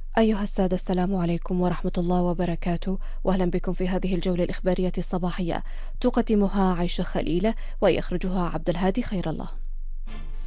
أيها السادة، السلام عليكم ورحمة الله وبركاته، وأهلا بكم في هذه الجولة الإخبارية الصباحية. تقدمها عيشة خليلة ويخرجها عبد الهادي خير الله.